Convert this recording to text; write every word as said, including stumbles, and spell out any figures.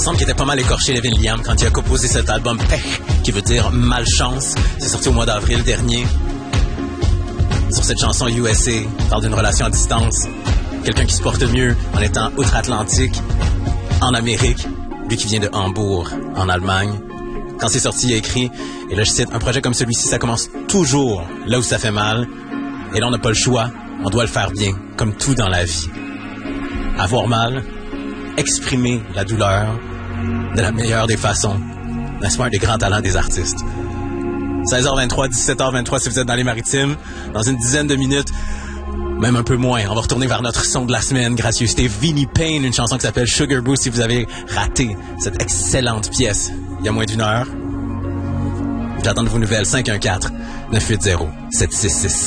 semble qu'il était pas mal écorché, Levin Liam, quand il a composé cet album Pech, qui veut dire malchance. C'est sorti au mois d'avril dernier. Sur cette chanson, U S A parle d'une relation à distance. Quelqu'un qui se porte mieux en étant outre-Atlantique, en Amérique. Lui qui vient de Hambourg, en Allemagne. Quand c'est sorti, il a écrit, et là je cite, un projet comme celui-ci, ça commence toujours là où ça fait mal. Et là, on n'a pas le choix. On doit le faire bien, comme tout dans la vie. Avoir mal, exprimer la douleur de la meilleure des façons. N'est-ce pas un des grands talents des artistes? seize heures vingt-trois, dix-sept heures vingt-trois si vous êtes dans les Maritimes. Dans une dizaine de minutes, même un peu moins, on va retourner vers notre son de la semaine. Gracieuseté Vinnie Payne, une chanson qui s'appelle Sugar Boost si vous avez raté cette excellente pièce il y a moins d'une heure. J'attends de vos nouvelles. cinq un quatre, neuf huit zéro, sept six six.